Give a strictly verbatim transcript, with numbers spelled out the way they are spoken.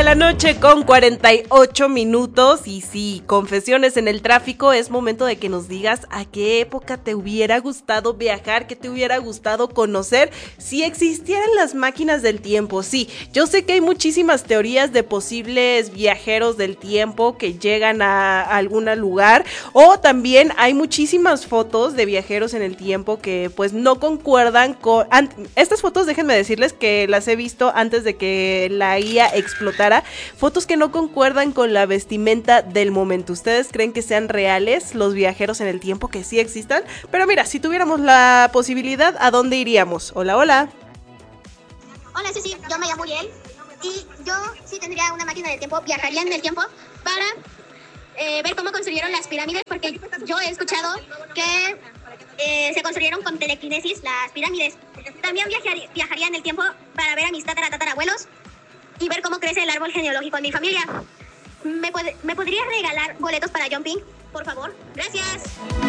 la noche con cuarenta y ocho minutos y sí, confesiones en el tráfico, es momento de que nos digas a qué época te hubiera gustado viajar, qué te hubiera gustado conocer si existieran las máquinas del tiempo. Sí, yo sé que hay muchísimas teorías de posibles viajeros del tiempo que llegan a algún lugar, o también hay muchísimas fotos de viajeros en el tiempo que pues no concuerdan con... Estas fotos déjenme decirles que las he visto antes de que la I A explotara, fotos que no concuerdan con la vestimenta del momento. ¿Ustedes creen que sean reales los viajeros en el tiempo, que sí existan? Pero mira, si tuviéramos la posibilidad, ¿a dónde iríamos? Hola, hola. Hola, sí, sí, yo me llamo Uriel y yo sí tendría una máquina del tiempo, viajaría en el tiempo para eh, ver cómo construyeron las pirámides, porque yo he escuchado que eh, se construyeron con telequinesis las pirámides. También viajaría, viajaría en el tiempo para ver a mis tataratatarabuelos y ver cómo crece el árbol genealógico en mi familia. ¿Me, puede, ¿Me podrías regalar boletos para Jumping, por favor? Gracias.